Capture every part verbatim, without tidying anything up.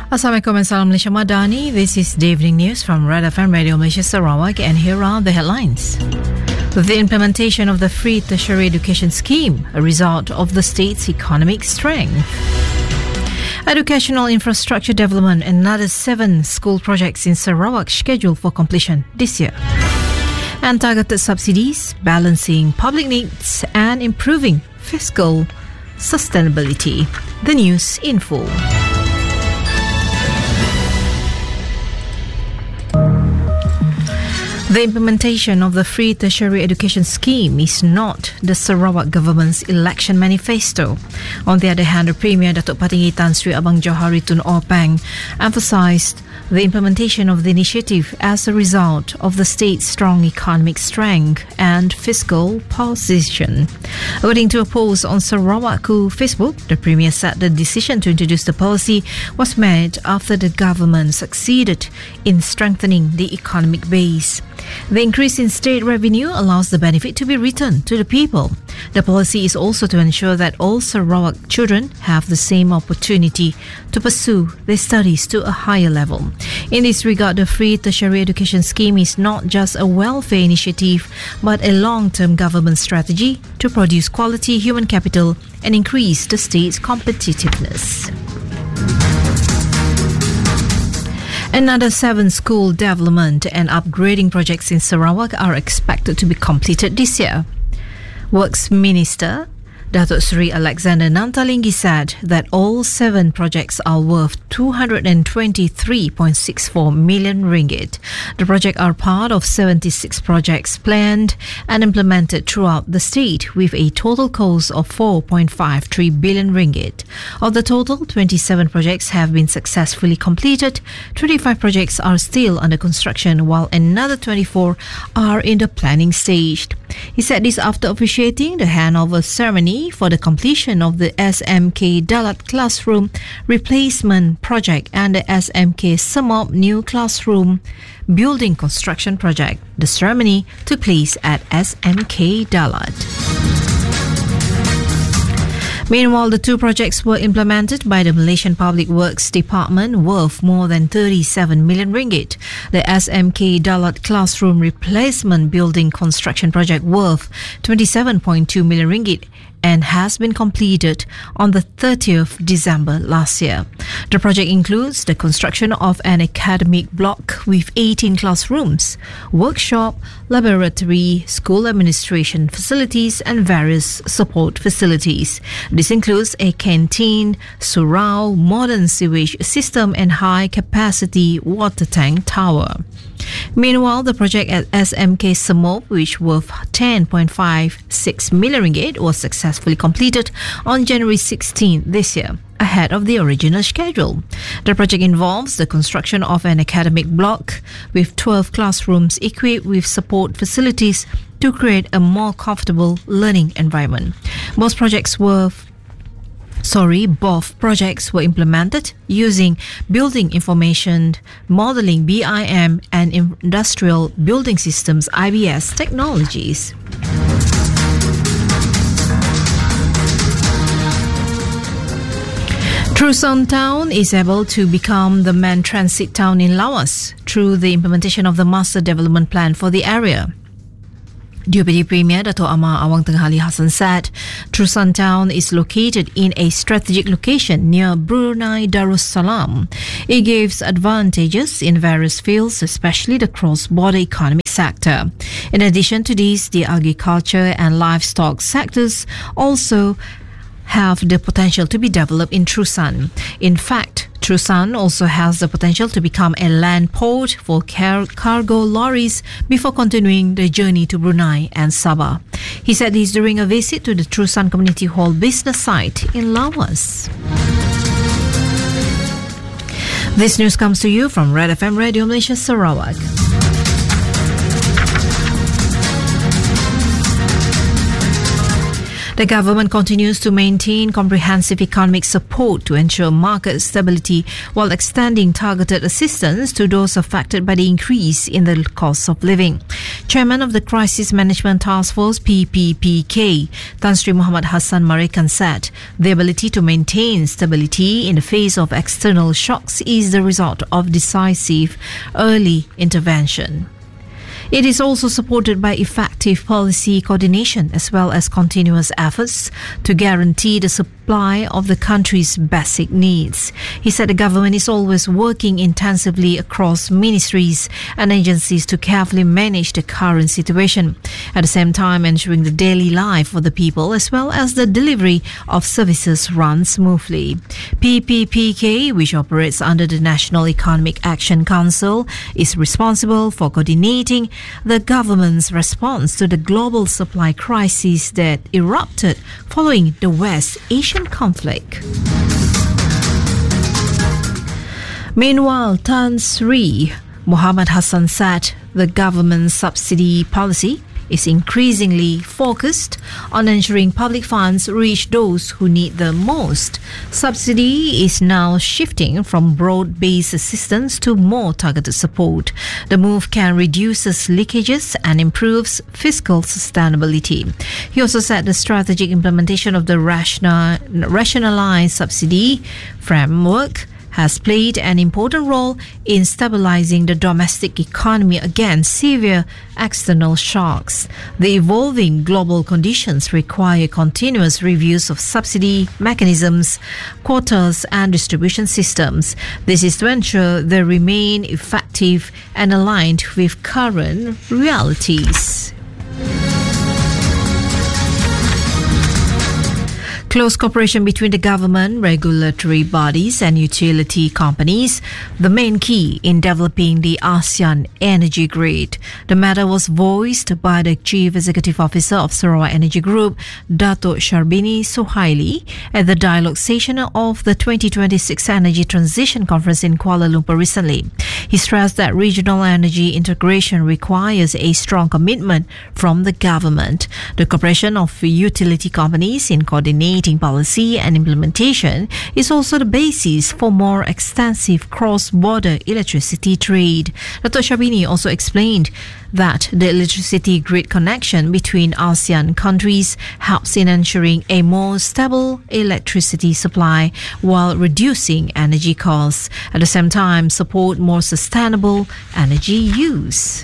Assalamualaikum and Salam Malaysia Madani. This is the evening news from Red F M Radio Malaysia Sarawak, and here are the headlines. The implementation of the free tertiary education scheme, a result of the state's economic strength. Educational infrastructure development, another seven school projects in Sarawak scheduled for completion this year. And targeted subsidies, balancing public needs and improving fiscal sustainability. The news in full. The implementation of the free tertiary education scheme is not the Sarawak government's election manifesto. On the other hand, the Premier Datuk Patinggi Tan Sri Abang Johari Tun Opang emphasised the implementation of the initiative as a result of the state's strong economic strength and fiscal position. According to a post on Sarawakku Facebook, the Premier said the decision to introduce the policy was made after the government succeeded in strengthening the economic base. The increase in state revenue allows the benefit to be returned to the people. The policy is also to ensure that all Sarawak children have the same opportunity to pursue their studies to a higher level. In this regard, the free tertiary education scheme is not just a welfare initiative, but a long-term government strategy to produce quality human capital and increase the state's competitiveness. Another seven school development and upgrading projects in Sarawak are expected to be completed this year. Works Minister Datuk Seri Alexander Nantalingi said that all seven projects are worth two hundred twenty-three point six four million ringgit. The projects are part of seventy-six projects planned and implemented throughout the state with a total cost of four point five three billion ringgit. Of the total, twenty-seven projects have been successfully completed, twenty-five projects are still under construction, while another twenty-four are in the planning stage. He said this after officiating the handover ceremony for the completion of the S M K Dalat Classroom Replacement Project and the S M K Semop New Classroom Building Construction Project. The ceremony took place at S M K Dalat. Meanwhile, the two projects were implemented by the Malaysian Public Works Department worth more than thirty-seven million ringgit. The S M K Dalat Classroom Replacement Building Construction Project worth twenty-seven point two million ringgit and has been completed on the thirtieth of December last year. The project includes the construction of an academic block with eighteen classrooms, workshop, laboratory, school administration facilities and various support facilities. This includes a canteen, surau, modern sewage system and high-capacity water tank tower. Meanwhile, the project at S M K Semop, which worth ten point five six million ringgit, was successfully completed on January sixteenth this year, ahead of the original schedule. The project involves the construction of an academic block with twelve classrooms equipped with support facilities to create a more comfortable learning environment. Most projects were Sorry, both projects were implemented using Building Information Modeling B I M and Industrial Building Systems I B S technologies. Trusan Town is able to become the main transit town in Lawas through the implementation of the Master Development Plan for the area. Deputy Premier Dato' Amar Awang Tengah Ali Hassan said Trusan Town is located in a strategic location near Brunei Darussalam. It gives advantages in various fields, especially the cross-border economic sector. In addition to these, the agriculture and livestock sectors also have the potential to be developed in Trusan. In fact, Trusan also has the potential to become a land port for car- cargo lorries before continuing the journey to Brunei and Sabah. He said this during a visit to the Trusan Community Hall business site in Lawas. This news comes to you from Red F M Radio Malaysia Sarawak. The government continues to maintain comprehensive economic support to ensure market stability while extending targeted assistance to those affected by the increase in the cost of living. Chairman of the Crisis Management Task Force P P P K, Tan Sri Muhammad Hassan Marikan said the ability to maintain stability in the face of external shocks is the result of decisive early intervention. It is also supported by effective policy coordination as well as continuous efforts to guarantee the supply of the country's basic needs. He said the government is always working intensively across ministries and agencies to carefully manage the current situation, at the same time ensuring the daily life of the people as well as the delivery of services run smoothly. P P P K, which operates under the National Economic Action Council, is responsible for coordinating the government's response to the global supply crisis that erupted following the West Asian conflict. Meanwhile, Tan Sri Muhammad Hassan said the government's subsidy policy is increasingly focused on ensuring public funds reach those who need them most. Subsidy is now shifting from broad-based assistance to more targeted support. The move can reduce leakages and improves fiscal sustainability. He also said the strategic implementation of the rational, rationalized subsidy framework has played an important role in stabilizing the domestic economy against severe external shocks. The evolving global conditions require continuous reviews of subsidy mechanisms, quotas, and distribution systems. This is to ensure they remain effective and aligned with current realities. Close cooperation between the government, regulatory bodies and utility companies, the main key in developing the ASEAN energy grid. The matter was voiced by the Chief Executive Officer of Sarawak Energy Group, Datuk Sharbini Suhaili, at the dialogue session of the twenty twenty-six Energy Transition Conference in Kuala Lumpur recently. He stressed that regional energy integration requires a strong commitment from the government. The cooperation of utility companies in coordinating policy and implementation is also the basis for more extensive cross-border electricity trade. Doctor Sharbini also explained that the electricity grid connection between ASEAN countries helps in ensuring a more stable electricity supply while reducing energy costs. At the same time, support more sustainable energy use.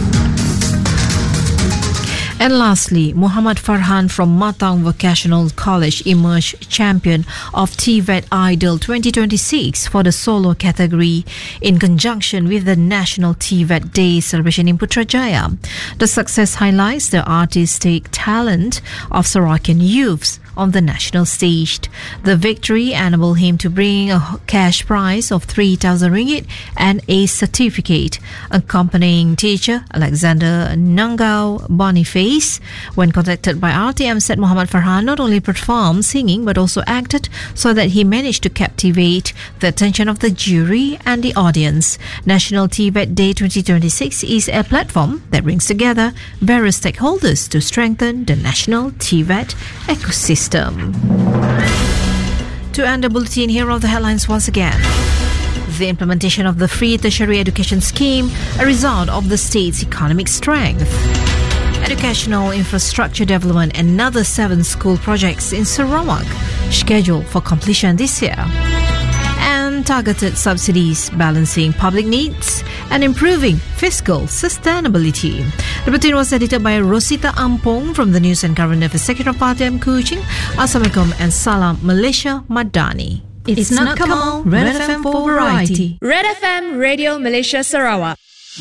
And lastly, Muhammad Farhan from Matang Vocational College emerged champion of T V E T Idol twenty twenty-six for the solo category in conjunction with the National T V E T Day celebration in Putrajaya. The success highlights the artistic talent of Sarawakian youths on the national stage. The victory enabled him to bring a cash prize of three thousand ringgit and a certificate. Accompanying teacher Alexander Nangau Boniface, when contacted by R T M, said Muhammad Farhan not only performed singing but also acted, so that he managed to captivate the attention of the jury and the audience. National T V E T Day twenty twenty-six is a platform that brings together various stakeholders to strengthen the national T V E T ecosystem. To end the bulletin, here are the headlines once again. The implementation of the free tertiary education scheme, a result of the state's economic strength. Educational infrastructure development, another seven school projects in Sarawak scheduled for completion this year. And targeted subsidies balancing public needs and improving fiscal sustainability. The bulletin was edited by Rosita Ampong from the News and Current Affairs section of R T M Kuching. Assalamualaikum and Salam Malaysia Madani. It's, it's not Kamal, Red F M for variety. Red F M Radio Malaysia Sarawak.